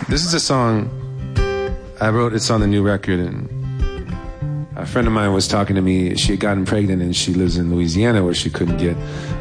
This is a song I wrote. It's on the new record, and a friend of mine was talking to me. She had gotten pregnant, and she lives in Louisiana, where she couldn't get